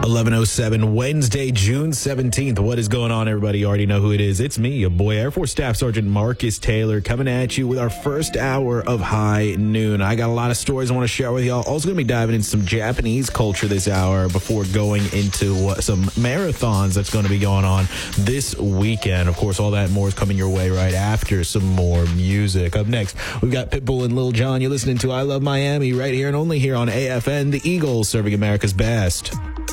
11:07, Wednesday, June 17th. What is going on, everybody? You already know who it is. It's me, your boy, Air Force Staff Sergeant Marcus Taylor, coming at you with our first hour of High Noon. I got a lot of stories I want to share with y'all. Also going to be diving into some Japanese culture this hour before going into some marathons that's going to be going on this weekend. Of course, all that and more is coming your way right after some more music. Up next, we've got Pitbull and Lil Jon. You're listening to I Love Miami right here and only here on AFN, the Eagles, serving America's best.